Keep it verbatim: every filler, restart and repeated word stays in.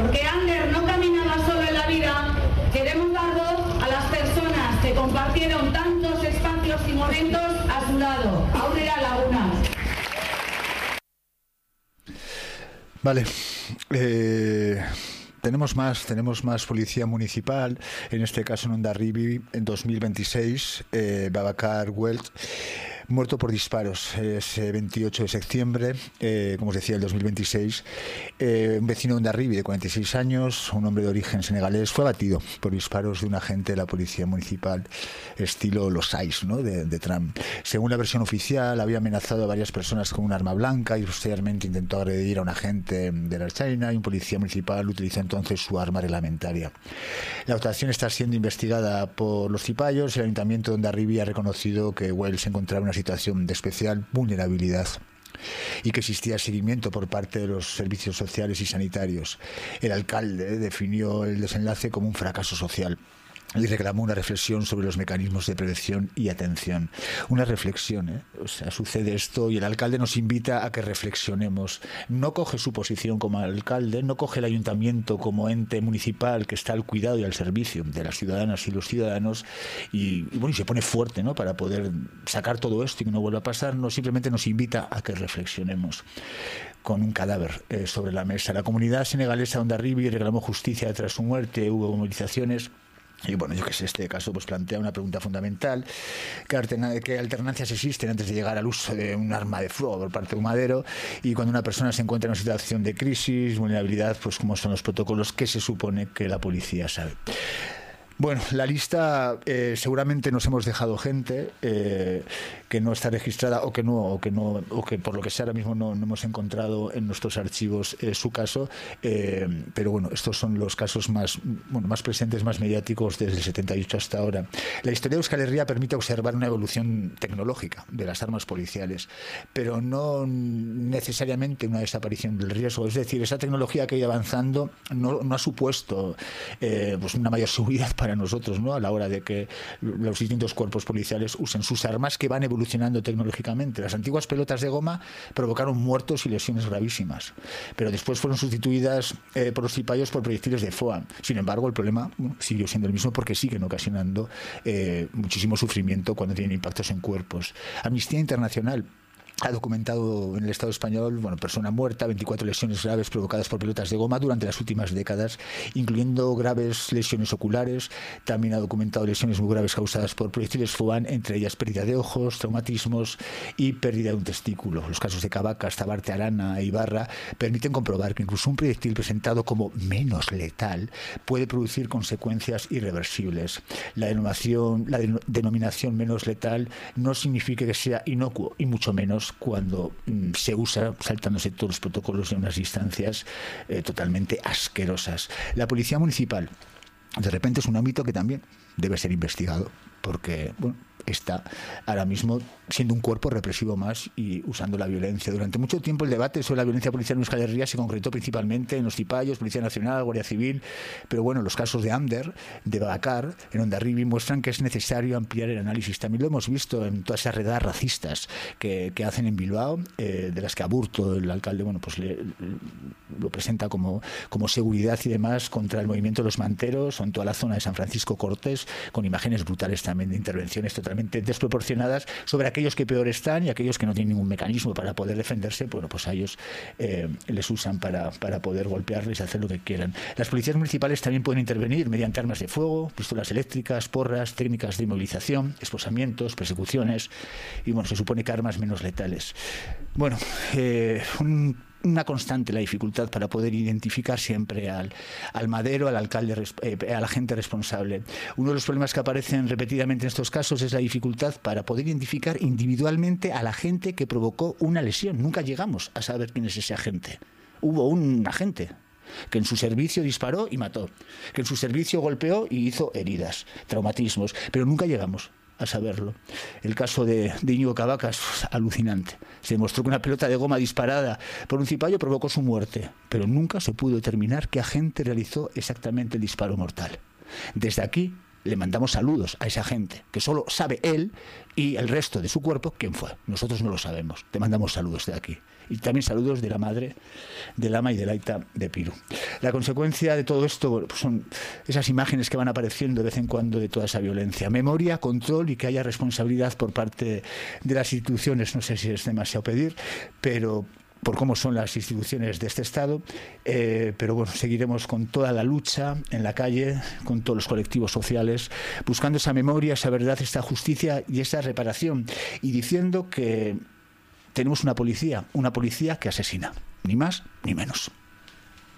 Porque Ander no caminaba solo en la vida, queremos dar voz a las personas que compartieron tantos espacios y momentos a su lado. Aurrera Laguna. Vale. Eh... Tenemos más, tenemos más policía municipal, en este caso en Hondarribia, en dos mil veintiséis, eh, Babacar Welch, muerto por disparos. Es eh, veintiocho de septiembre, eh, como os decía, el dos mil veintiséis. Eh, un vecino de Hondarribia de cuarenta y seis años, un hombre de origen senegalés, fue abatido por disparos de un agente de la policía municipal, estilo Los Ais, ¿no?, de, de Trump. Según la versión oficial, había amenazado a varias personas con un arma blanca y posteriormente intentó agredir a un agente de la China, y un policía municipal utilizó entonces su arma reglamentaria. La actuación está siendo investigada por los cipayos y el Ayuntamiento de Hondarribia ha reconocido que Welch se encontraba en una situación de especial vulnerabilidad y que existía seguimiento por parte de los servicios sociales y sanitarios. El alcalde definió el desenlace como un fracaso social y reclamó una reflexión sobre los mecanismos de prevención y atención. Una reflexión, ¿eh? O sea, sucede esto y el alcalde nos invita a que reflexionemos. No coge su posición como alcalde, no coge el ayuntamiento como ente municipal que está al cuidado y al servicio de las ciudadanas y los ciudadanos y, y bueno, y se pone fuerte, ¿no?, para poder sacar todo esto y que no vuelva a pasar. No, simplemente nos invita a que reflexionemos. Con un cadáver eh, sobre la mesa. La comunidad senegalesa de Hondarribia reclamó justicia tras su muerte. Hubo movilizaciones. Y bueno, yo que sé, este caso pues plantea una pregunta fundamental: ¿qué, alterna qué alternancias existen antes de llegar al uso de un arma de fuego por parte de un madero? Y cuando una persona se encuentra en una situación de crisis, vulnerabilidad, pues ¿cómo son los protocolos que se supone que la policía sabe? Bueno, la lista, eh, seguramente nos hemos dejado gente eh, que no está registrada o que no o que no o que por lo que sea ahora mismo no, no hemos encontrado en nuestros archivos eh, su caso, eh, pero bueno, estos son los casos más bueno más presentes, más mediáticos desde el setenta y ocho hasta ahora. La historia de Euskal Herria permite observar una evolución tecnológica de las armas policiales, pero no necesariamente una desaparición del riesgo. Es decir, esa tecnología que ha ido avanzando no, no ha supuesto eh, pues una mayor seguridad para nosotros, ¿no?, a la hora de que los distintos cuerpos policiales usen sus armas, que van evolucionando tecnológicamente. Las antiguas pelotas de goma provocaron muertos y lesiones gravísimas, pero después fueron sustituidas eh, por los cipayos por proyectiles de F O A. Sin embargo, el problema bueno, siguió siendo el mismo, porque siguen ocasionando eh, muchísimo sufrimiento cuando tienen impactos en cuerpos. Amnistía Internacional ha documentado en el Estado español, bueno, persona muerta, veinticuatro lesiones graves provocadas por pelotas de goma durante las últimas décadas, incluyendo graves lesiones oculares. También ha documentado lesiones muy graves causadas por proyectiles F O A, entre ellas pérdida de ojos, traumatismos y pérdida de un testículo. Los casos de Cabacas, Tabarte, Arana e Ibarra permiten comprobar que incluso un proyectil presentado como menos letal puede producir consecuencias irreversibles. La denominación, la denominación menos letal no significa que sea inocuo, y mucho menos cuando mm, se usa saltándose todos los protocolos en unas distancias eh, totalmente asquerosas. La policía municipal, de repente, es un ámbito que también debe ser investigado, porque bueno, está ahora mismo siendo un cuerpo represivo más y usando la violencia. Durante mucho tiempo el debate sobre la violencia policial en Euskal Herria se concretó principalmente en los cipayos, Policía Nacional, Guardia Civil, pero bueno, los casos de Ander, de Babacar, en Hondarribia, muestran que es necesario ampliar el análisis. También lo hemos visto en todas esas redadas racistas que, que hacen en Bilbao, eh, de las que Aburto, el alcalde, bueno, pues le, lo presenta como, como seguridad y demás contra el movimiento de los manteros, o en toda la zona de San Francisco Cortés, con imágenes brutales también de intervenciones totalmente desproporcionadas sobre aquellos que peor están y aquellos que no tienen ningún mecanismo para poder defenderse. Bueno, pues a ellos eh, les usan para, para poder golpearles y hacer lo que quieran. Las policías municipales también pueden intervenir mediante armas de fuego, pistolas eléctricas, porras, técnicas de inmovilización, esposamientos, persecuciones y, bueno, se supone que armas menos letales. Bueno, eh, un una constante la dificultad para poder identificar siempre al, al madero, al alcalde, eh, a la gente responsable. Uno de los problemas que aparecen repetidamente en estos casos es la dificultad para poder identificar individualmente a la gente que provocó una lesión. Nunca llegamos a saber quién es ese agente. Hubo un agente que en su servicio disparó y mató, que en su servicio golpeó y hizo heridas, traumatismos, pero nunca llegamos a saberlo. El caso de, de Íñigo Cabacas, alucinante. Se demostró que una pelota de goma disparada por un cipayo provocó su muerte, pero nunca se pudo determinar qué agente realizó exactamente el disparo mortal. Desde aquí le mandamos saludos a esa gente, que solo sabe él y el resto de su cuerpo quién fue. Nosotros no lo sabemos. Te mandamos saludos de aquí. Y también saludos de la madre, del ama y del aita de Piru. La consecuencia de todo esto pues son esas imágenes que van apareciendo de vez en cuando de toda esa violencia. Memoria, control y que haya responsabilidad por parte de las instituciones. No sé si es demasiado pedir, pero por cómo son las instituciones de este Estado, eh, pero bueno, seguiremos con toda la lucha en la calle, con todos los colectivos sociales, buscando esa memoria, esa verdad, esta justicia y esa reparación, y diciendo que tenemos una policía, una policía que asesina, ni más ni menos.